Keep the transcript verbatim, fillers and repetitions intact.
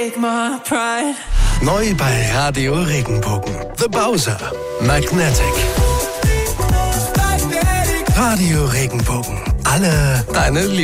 take my pride. Neu bei Radio Regenbogen. The Bowser. Magnetic. Radio Regenbogen. Alle deine Lieblings